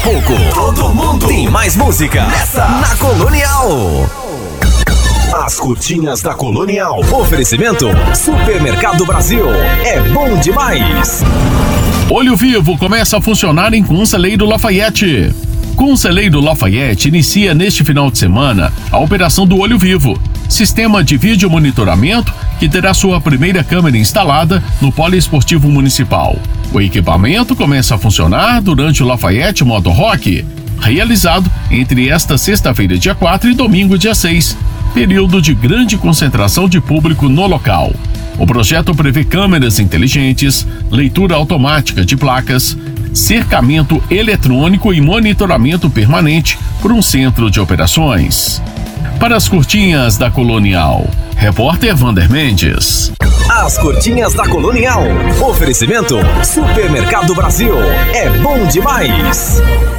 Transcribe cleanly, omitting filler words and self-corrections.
Pouco. Todo mundo tem mais música nessa na Colonial. As curtinhas da Colonial. Oferecimento Supermercado Brasil. É bom demais. Olho Vivo começa a funcionar em Conselheiro Lafayette. Conselheiro Lafayette inicia neste final de semana a operação do Olho Vivo, sistema de vídeo monitoramento que terá sua primeira câmera instalada no Poliesportivo Municipal. O equipamento começa a funcionar durante o Lafayette Moto Rock, realizado entre esta sexta-feira, dia 4, e domingo, dia 6, período de grande concentração de público no local. O projeto prevê câmeras inteligentes, leitura automática de placas, cercamento eletrônico e monitoramento permanente por um centro de operações. Para as curtinhas da Colonial, repórter Vander Mendes. As curtinhas da Colonial. Oferecimento Supermercado Brasil. É bom demais.